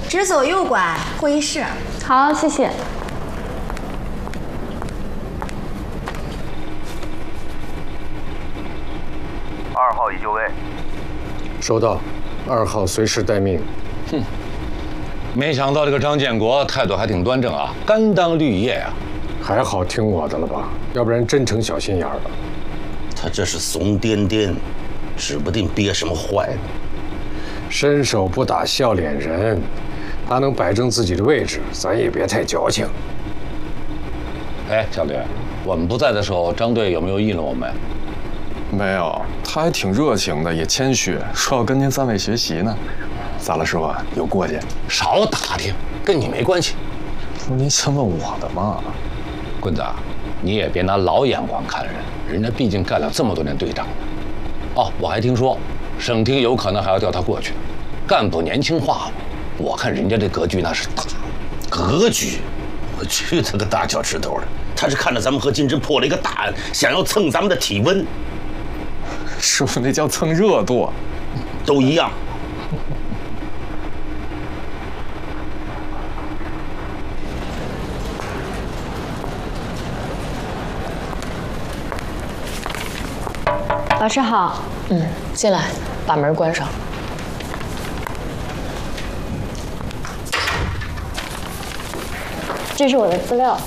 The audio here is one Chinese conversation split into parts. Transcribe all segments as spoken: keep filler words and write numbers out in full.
直走右拐，会议室。 好，谢谢。 二号已就位。 收到，二号随时待命。 哼，没想到这个张建国态度还挺端正啊，甘当绿叶啊。 还好听我的了吧？要不然真成小心眼儿了。 他这是怂颠颠，指不定憋什么坏呢。 伸手不打笑脸人，他能摆正自己的位置，咱也别太矫情。 哎，小吕，我们不在的时候，张队有没有议论我们？ 没有，他还挺热情的，也谦虚，说要跟您三位学习呢。咋了，师傅？有过节？ 少打听，跟你没关系。 不是您先问我的吗？ 棍子，你也别拿老眼光看人，人家毕竟干了这么多年队长了。哦，我还听说，省厅有可能还要调他过去，干部年轻化嘛。我看人家这格局那是大， 格局，我去他个大脚趾头的！他是看着咱们和金针破了一个大案，想要蹭咱们的体温。 师傅，那叫蹭热度， 都一样。 老师好。 嗯，进来，把门关上。 这是我的资料。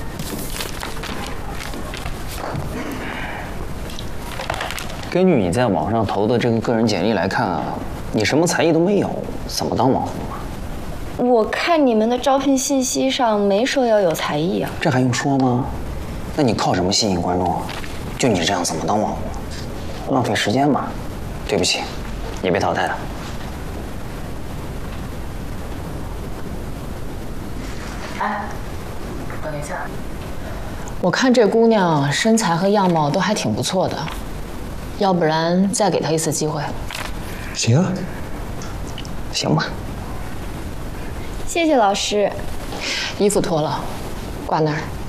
根据你在网上投的这个个人简历来看啊，你什么才艺都没有，怎么当网红啊？ 我看你们的招聘信息上没说要有才艺啊。 这还用说吗？那你靠什么吸引观众啊？就你这样怎么当网红？浪费时间嘛。对不起，你被淘汰了。 哎，等一下。我看这姑娘身材和样貌都还挺不错的，要不然再给她一次机会。 行啊，行吧。 谢谢老师。 衣服脱了，挂那儿。